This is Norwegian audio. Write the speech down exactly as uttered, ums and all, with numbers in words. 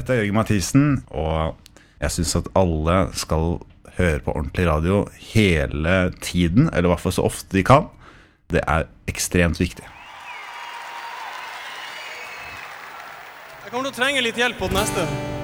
dette er Jørgen Mathisen, og jeg synes at alle skal høre på ordentlig radio hele tiden, eller i hvert fall så ofte de kan. Det er ekstremt viktig. Jeg kommer til å trenge litt hjelp på det neste.